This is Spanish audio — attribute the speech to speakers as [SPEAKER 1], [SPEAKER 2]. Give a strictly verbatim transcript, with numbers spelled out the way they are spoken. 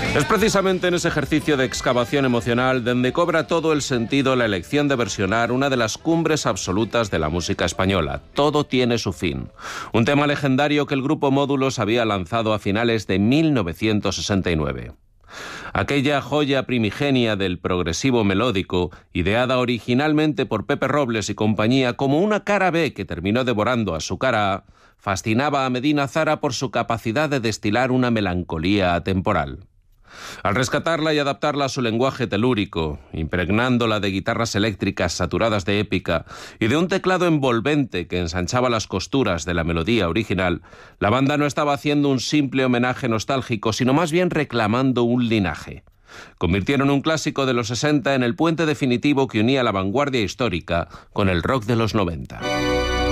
[SPEAKER 1] Es precisamente en ese ejercicio de excavación emocional donde cobra todo el sentido la elección de versionar una de las cumbres absolutas de la música española, Todo tiene su fin. Un tema legendario que el grupo Módulos había lanzado a finales de mil novecientos sesenta y nueve. Aquella joya primigenia del progresivo melódico, ideada originalmente por Pepe Robles y compañía como una cara B que terminó devorando a su cara A, fascinaba a Medina Zara por su capacidad de destilar una melancolía atemporal. Al rescatarla y adaptarla a su lenguaje telúrico, impregnándola de guitarras eléctricas saturadas de épica y de un teclado envolvente que ensanchaba las costuras de la melodía original, la banda no estaba haciendo un simple homenaje nostálgico, sino más bien reclamando un linaje. Convirtieron un clásico de los sesenta en el puente definitivo que unía la vanguardia histórica con el rock de los noventa.